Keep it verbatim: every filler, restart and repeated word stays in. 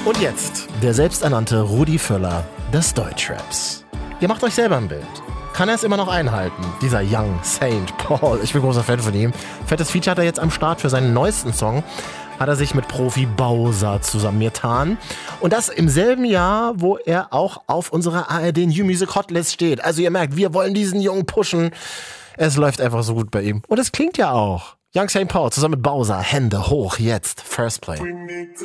Und jetzt der selbsternannte Rudi Völler des Deutschraps. Ihr macht euch selber ein Bild. Kann er es immer noch einhalten? Dieser Young Saint Paul. Ich bin großer Fan von ihm. Fettes Feature hat er jetzt am Start für seinen neuesten Song. Hat er sich mit Profi Bowser zusammengetan. Und das im selben Jahr, wo er auch auf unserer A R D New Music Hotlist steht. Also ihr merkt, wir wollen diesen Jungen pushen. Es läuft einfach so gut bei ihm. Und es klingt ja auch. Young Saint Paul zusammen mit Bowser. Hände hoch jetzt. First Play.